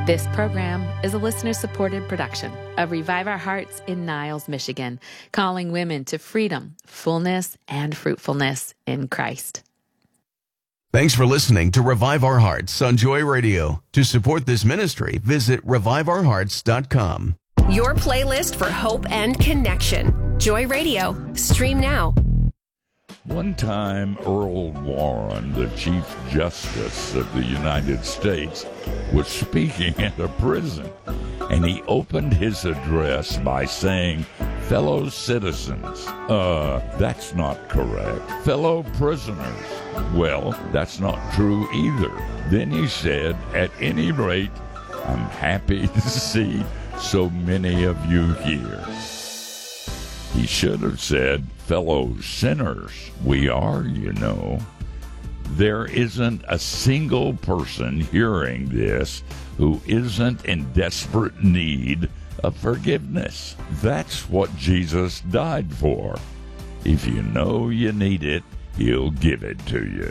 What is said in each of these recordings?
This program is a listener-supported production of Revive Our Hearts in Niles, Michigan, calling women to freedom, fullness, and fruitfulness in Christ. Thanks for listening to Revive Our Hearts on Joy Radio. To support this ministry, visit reviveourhearts.com. Your playlist for hope and connection. Joy Radio. Stream now. One time, Earl Warren, the Chief Justice of the United States, was speaking at a prison, and he opened his address by saying, "Fellow citizens." That's not correct. "Fellow prisoners." Well, that's not true either. Then he said, "At any rate, I'm happy to see so many of you here." He should have said, "Fellow sinners, we are, you know." There isn't a single person hearing this who isn't in desperate need of forgiveness. That's what Jesus died for. If you know you need it, He'll give it to you.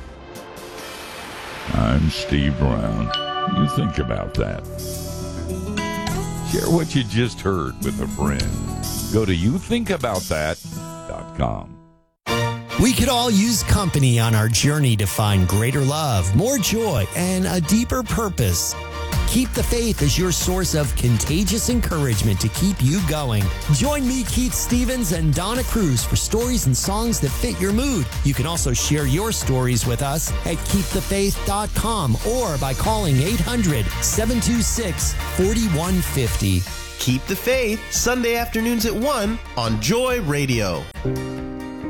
I'm Steve Brown. You think about that. Share what you just heard with a friend. Go to youthinkaboutthat.com. We could all use company on our journey to find greater love, more joy, and a deeper purpose. Keep the Faith as your source of contagious encouragement to keep you going. Join me, Keith Stevens, and Donna Cruz for stories and songs that fit your mood. You can also share your stories with us at keepthefaith.com or by calling 800-726-4150. Keep the Faith, Sunday afternoons at 1 on Joy Radio.